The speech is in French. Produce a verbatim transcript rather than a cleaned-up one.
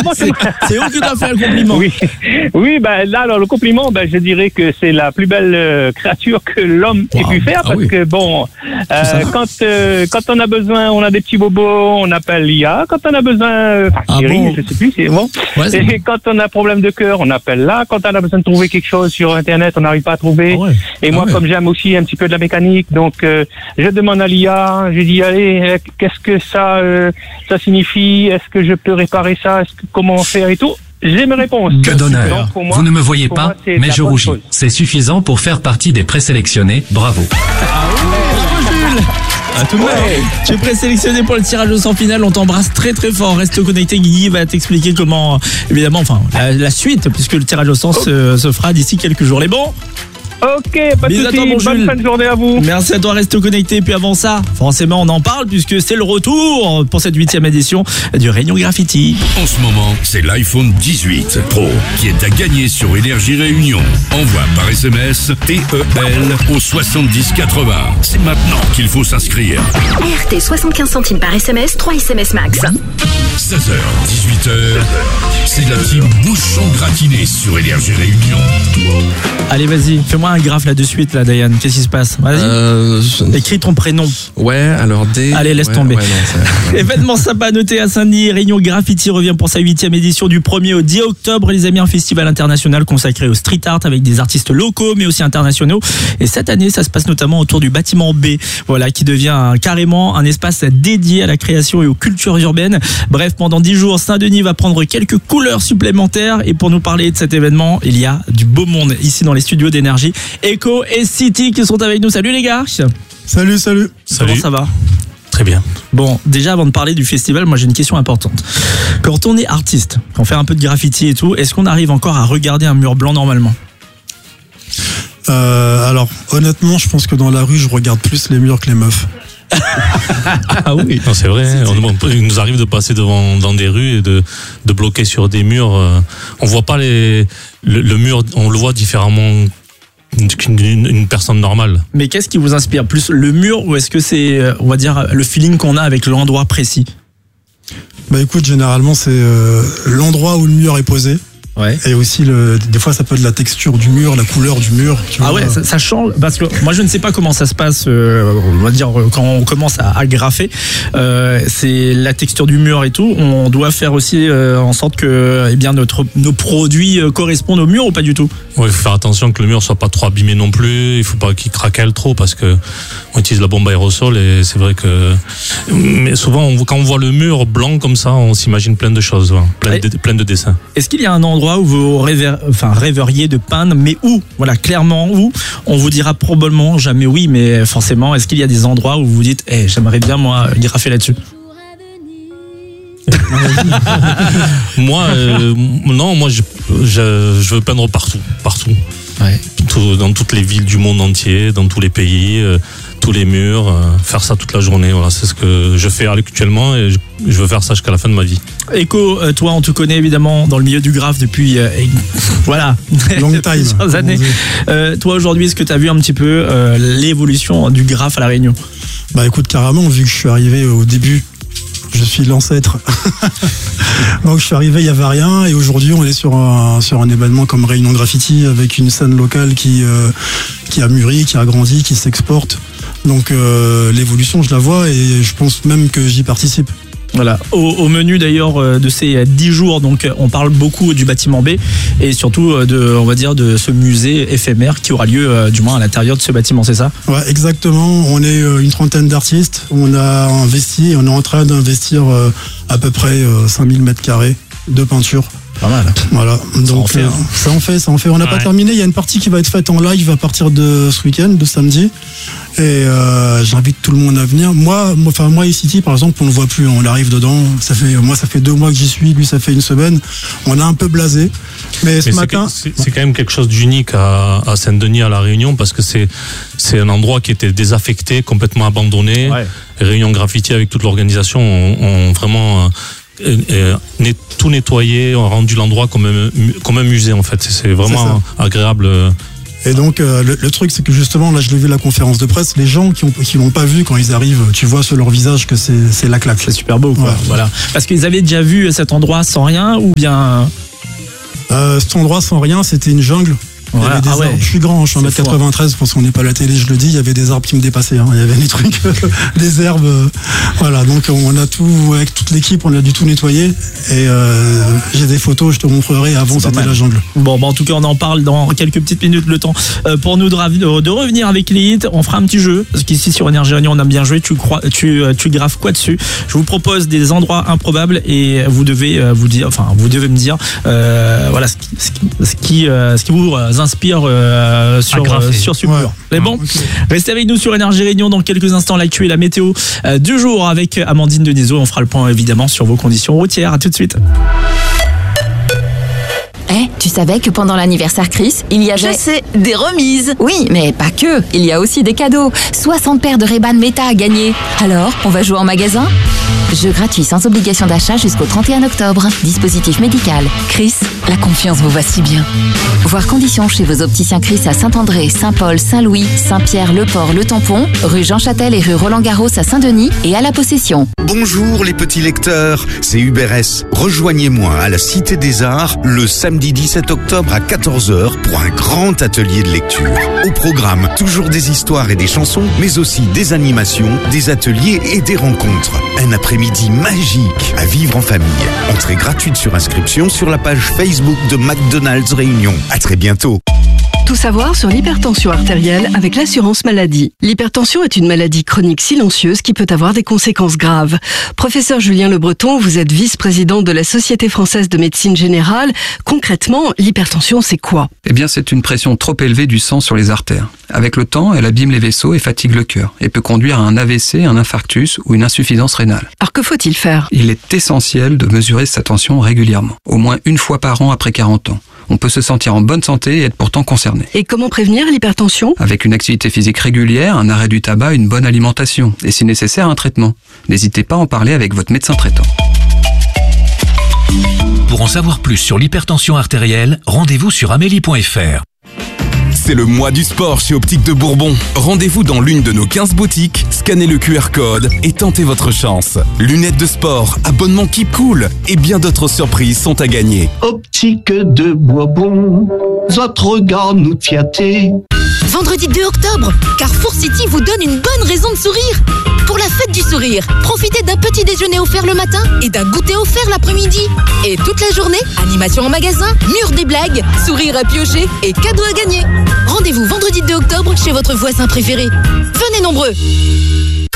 c'est, c'est eux qui doivent faire le compliment. Oui, oui ben là, alors, le compliment, ben, je dirais que c'est la plus belle euh, créature que l'homme wow. ait pu faire, parce ah, oui. que bon, euh, quand, euh, quand on a besoin, on a des petits bobos, on appelle l'I A. Quand on a besoin, enfin, ah Siri, bon. je sais plus, c'est bon. Ouais, c'est et bon. Quand on a problème de cœur, on appelle là. Quand on a besoin de trouver quelque chose sur Internet, on n'arrive pas à trouver. Ah ouais. Et moi, ah ouais. comme j'aime aussi un petit peu de la mécanique, donc euh, je demande à l'I A, je dis allez, qu'est-ce que ça, euh, ça signifie? Est-ce que je peux réparer ça? Est-ce que, comment faire et tout? J'ai mes réponses. Que d'honneur. Moi, vous ne me voyez pas, moi, mais je rougis. Chose. C'est suffisant pour faire partie des présélectionnés. Bravo. Ah oui, bravo Jules. À tout le monde. Ouais. Tu es présélectionné pour le tirage au sort final. On t'embrasse très très fort. Reste connecté. Guigui va t'expliquer comment, évidemment, enfin, la, la suite, puisque le tirage au sort oh. se, se fera d'ici quelques jours. Les bons? Ok, pas de soucis, bonne Jules. fin de journée à vous. Merci à toi, reste connecté. Puis avant ça, forcément on en parle puisque c'est le retour pour cette huitième édition du Réunion Graffiti. En ce moment, c'est l'iPhone dix-huit Pro qui est à gagner sur Énergie Réunion. Envoie par S M S T E L au soixante-dix quatre-vingts. C'est maintenant qu'il faut s'inscrire. R T soixante-quinze centimes par S M S, trois S M S max. seize heures, dix-huit heures, c'est la team Bouchon Gratiné sur Énergie Réunion. Allez, vas-y, fais-moi un graphe là de suite, là, Diane. Qu'est-ce qui se passe? Vas-y. Euh, je... Écris ton prénom. Ouais, alors D. Allez, laisse ouais, tomber. Ouais, non, ouais. Événement sympa noté à Saint-Denis. Réunion Graffiti revient pour sa huitième édition du premier au dix octobre. Les amis, un festival international consacré au street art avec des artistes locaux, mais aussi internationaux. Et cette année, ça se passe notamment autour du bâtiment B. Voilà, qui devient carrément un espace dédié à la création et aux cultures urbaines. Bref, pendant dix jours, Saint-Denis va prendre quelques couleurs supplémentaires. Et pour nous parler de cet événement, il y a du beau monde ici dans les studios d'Énergie. Echo et City qui sont avec nous. Salut les gars. Salut, salut. Comment ça va? Très bien. Bon, déjà avant de parler du festival, moi j'ai une question importante. Quand on est artiste, quand on fait un peu de graffiti et tout, est-ce qu'on arrive encore à regarder un mur blanc normalement? euh, Alors, honnêtement, je pense que dans la rue, je regarde plus les murs que les meufs. Ah oui. Non, c'est vrai. C'est hein. on, il nous arrive de passer devant dans des rues et de, de bloquer sur des murs. On voit pas les le, le mur, on le voit différemment qu'une une personne normale. Mais qu'est-ce qui vous inspire plus, le mur ou est-ce que c'est, on va dire, le feeling qu'on a avec l'endroit précis? Bah écoute, généralement c'est euh, l'endroit où le mur est posé. Ouais. Et aussi, le, des fois, ça peut être la texture du mur, la couleur du mur. Tu ah vois. ouais, ça, ça change. Parce que moi, je ne sais pas comment ça se passe, euh, on va dire, quand on commence à, à graffer. Euh, c'est la texture du mur et tout. On doit faire aussi euh, en sorte que eh bien, notre, nos produits correspondent au mur ou pas du tout? Oui, il faut faire attention que le mur soit pas trop abîmé non plus. Il ne faut pas qu'il craquelle trop parce que on utilise la bombe aérosol et c'est vrai que. Mais souvent, on, quand on voit le mur blanc comme ça, on s'imagine plein de choses, hein, plein, ouais. de, plein de dessins. Est-ce qu'il y a un endroit où vous rêver, enfin, rêveriez de peindre, mais où? Voilà, clairement où? On vous dira probablement jamais oui, mais forcément, est-ce qu'il y a des endroits où vous vous dites, eh, hey, j'aimerais bien moi graffer là-dessus? Moi, euh, non, moi, je, je, je veux peindre partout, partout. Ouais. Tout, dans toutes les villes du monde entier, dans tous les pays, euh, tous les murs, euh, faire ça toute la journée. Voilà, c'est ce que je fais actuellement et je, je veux faire ça jusqu'à la fin de ma vie. Echo, euh, toi, on te connaît évidemment dans le milieu du graphe depuis, euh, voilà, long time, plusieurs années. Euh, toi, aujourd'hui, est-ce que tu as vu un petit peu euh, l'évolution du graphe à La Réunion? Bah écoute, carrément, vu que je suis arrivé au début, je suis l'ancêtre. Donc je suis arrivé, il n'y avait rien et aujourd'hui on est sur un, sur un événement comme Réunion Graffiti avec une scène locale qui, euh, qui a mûri, qui a grandi, qui s'exporte. Donc euh, l'évolution je la vois et je pense même que j'y participe. Voilà. Au, au menu d'ailleurs de ces dix jours, donc on parle beaucoup du bâtiment B et surtout de, on va dire, de ce musée éphémère qui aura lieu du moins à l'intérieur de ce bâtiment, c'est ça? Ouais, exactement. On est une trentaine d'artistes. On a investi, on est en train d'investir à peu près cinq mille mètres carrés de peinture. Pas mal. Voilà. Donc ça en fait. Euh, ça en fait, ça en fait. On n'a ouais. pas terminé. Il y a une partie qui va être faite en live à partir de ce week-end, de samedi. Et euh, j'invite tout le monde à venir. Moi, enfin moi, iCity, par exemple, on le voit plus. On arrive dedans. Ça fait, moi, ça fait deux mois que j'y suis. Lui, ça fait une semaine. On a un peu blasé. Mais ce Mais matin, c'est, c'est, c'est quand même quelque chose d'unique à, à Saint-Denis, à La Réunion, parce que c'est c'est un endroit qui était désaffecté, complètement abandonné. Ouais. Réunion Graffiti avec toute l'organisation ont, ont vraiment euh, euh, tout nettoyé, ont rendu l'endroit comme un, comme un musée en fait. C'est vraiment agréable. Et donc euh, le, le truc c'est que justement là je l'ai vu la conférence de presse, les gens qui ont qui l'ont pas vu quand ils arrivent, tu vois sur leur visage que c'est c'est la claque. C'est super beau quoi. Ouais. Voilà. Parce qu'ils avaient déjà vu cet endroit sans rien ou bien euh, cet endroit sans rien, c'était une jungle. Il y avait des ah arbres, ouais. je suis grand, je suis en un mètre quatre-vingt-treize, parce qu'on n'est pas à la télé, je le dis, il y avait des arbres qui me dépassaient, hein. Il y avait des trucs, des herbes, euh, voilà, donc on a tout, avec toute l'équipe, on a du tout nettoyé, et euh, j'ai des photos, je te montrerai, avant c'était la jungle. Bon, bah en tout cas on en parle dans quelques petites minutes, le temps euh, pour nous de, de revenir avec les hits, on fera un petit jeu, parce qu'ici sur Énergie Réunion on a bien joué, tu, crois, tu, tu graves quoi dessus? Je vous propose des endroits improbables, et vous devez euh, vous dire, enfin vous devez me dire, euh, voilà, ce qui, ce qui, ce qui, euh, ce qui vous inspire euh, sur, euh, sur Super. Ouais. Mais bon, okay. Restez avec nous sur Énergie Réunion dans quelques instants, l'actu et la météo euh, du jour avec Amandine Denisot. On fera le point évidemment sur vos conditions routières. À tout de suite. Eh, hey, tu savais que pendant l'anniversaire Chris, il y avait... Je sais, des remises. Oui, mais pas que. Il y a aussi des cadeaux. soixante paires de Ray-Ban Meta à gagner. Alors, on va jouer en magasin ? Jeu gratuit sans obligation d'achat jusqu'au trente et un octobre. Dispositif médical. Chris, la confiance vous va si bien. Voir conditions chez vos opticiens Chris à Saint-André, Saint-Paul, Saint-Louis, Saint-Pierre, Le Port, Le Tampon, rue Jean Châtel et rue Roland-Garros à Saint-Denis et à La Possession. Bonjour les petits lecteurs, c'est Hubert S. Rejoignez-moi à la Cité des Arts le samedi dix-sept octobre à quatorze heures pour un grand atelier de lecture. Au programme, toujours des histoires et des chansons, mais aussi des animations, des ateliers et des rencontres. Un après-midi magique à vivre en famille. Entrée gratuite sur inscription sur la page Facebook de McDonald's Réunion. À très bientôt. Tout savoir sur l'hypertension artérielle avec l'assurance maladie. L'hypertension est une maladie chronique silencieuse qui peut avoir des conséquences graves. Professeur Julien Le Breton, vous êtes vice-président de la Société française de médecine générale. Concrètement, l'hypertension, c'est quoi ? Eh bien, c'est une pression trop élevée du sang sur les artères. Avec le temps, elle abîme les vaisseaux et fatigue le cœur et peut conduire à un A V C, un infarctus ou une insuffisance rénale. Alors que faut-il faire ? Il est essentiel de mesurer sa tension régulièrement, au moins une fois par an après quarante ans. On peut se sentir en bonne santé et être pourtant concerné. Et comment prévenir l'hypertension ? Avec une activité physique régulière, un arrêt du tabac, une bonne alimentation et si nécessaire un traitement. N'hésitez pas à en parler avec votre médecin traitant. Pour en savoir plus sur l'hypertension artérielle, rendez-vous sur amélie point f r. C'est le mois du sport chez Optique de Bourbon. Rendez-vous dans l'une de nos quinze boutiques, scannez le Q R code et tentez votre chance. Lunettes de sport, abonnement Keep Cool et bien d'autres surprises sont à gagner. Optique de Bourbon, votre regard nous flattait. Vendredi deux octobre, Carrefour City vous donne une bonne raison de sourire. Pour la fête du sourire, profitez d'un petit déjeuner offert le matin et d'un goûter offert l'après-midi. Et toute la journée, animation en magasin, mur des blagues, sourire à piocher et cadeaux à gagner. Rendez-vous vendredi deux octobre chez votre voisin préféré. Venez nombreux.